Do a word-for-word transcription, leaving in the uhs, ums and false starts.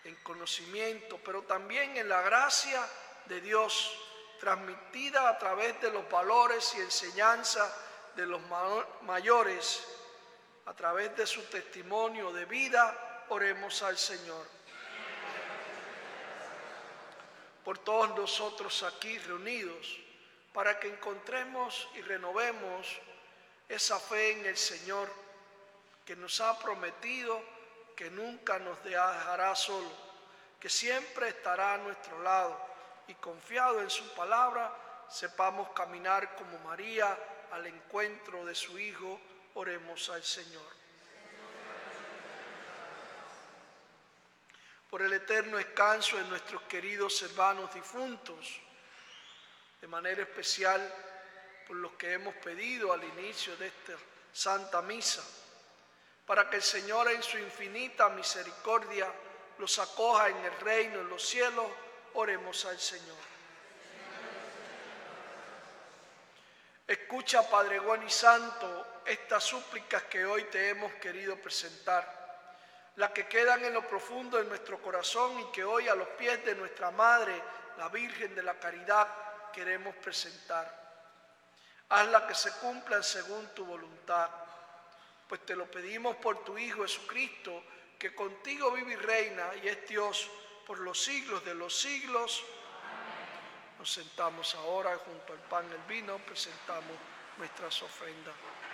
en conocimiento, pero también en la gracia de Dios, transmitida a través de los valores y enseñanza de los mayores, a través de su testimonio de vida. Oremos al Señor. Por todos nosotros aquí reunidos, para que encontremos y renovemos esa fe en el Señor que nos ha prometido que nunca nos dejará solo, que siempre estará a nuestro lado, y confiado en su palabra, sepamos caminar como María al encuentro de su Hijo. Oremos al Señor. Por el eterno descanso de nuestros queridos hermanos difuntos, de manera especial por los que hemos pedido al inicio de esta Santa Misa, para que el Señor en su infinita misericordia los acoja en el reino de los cielos. Oremos al Señor. Escucha, Padre bueno y santo, estas súplicas que hoy te hemos querido presentar, las que quedan en lo profundo de nuestro corazón y que hoy a los pies de nuestra Madre, la Virgen de la Caridad, queremos presentar. Hazla que se cumplan según tu voluntad, pues te lo pedimos por tu Hijo Jesucristo, que contigo vive y reina y es Dios por los siglos de los siglos. Amén. Nos sentamos ahora junto al pan y el vino, presentamos nuestras ofrendas.